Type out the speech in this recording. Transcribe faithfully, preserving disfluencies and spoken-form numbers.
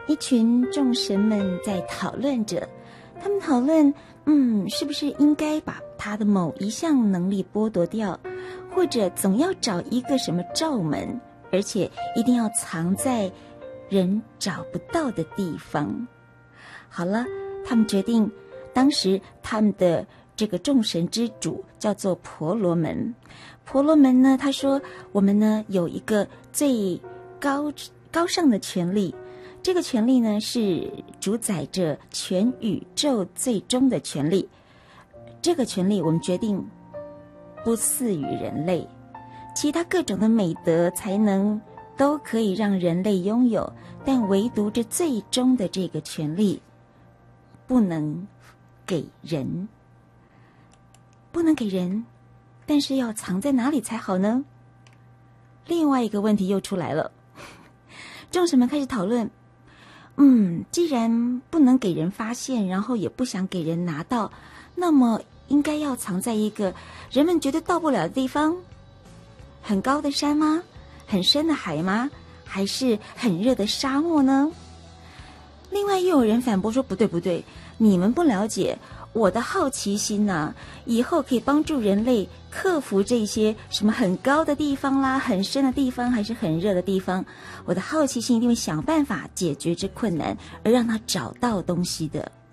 一群众神们在讨论着，他们讨论，嗯，是不是应该把他的某一项能力剥夺掉，或者总要找一个什么罩门，而且一定要藏在人找不到的地方。好了，他们决定，当时他们的这个众神之主叫做婆罗门。婆罗门呢，他说，我们呢有一个最高高尚的权利，这个权利呢是主宰着全宇宙最终的权利。这个权利我们决定不赐予人类，其他各种的美德才能都可以让人类拥有，但唯独这最终的这个权利不能给人，不能给人，但是要藏在哪里才好呢？另外一个问题又出来了，众神们开始讨论，嗯，既然不能给人发现，然后也不想给人拿到，那么应该要藏在一个人们绝对到不了的地方。很高的山吗？很深的海吗？还是很热的沙漠呢？另外又有人反驳说，不对不对，你们不了解我的好奇心啊，以后可以帮助人类克服这些什么很高的地方啦，很深的地方，还是很热的地方，我的好奇心一定会想办法解决这困难，而让他找到东西的。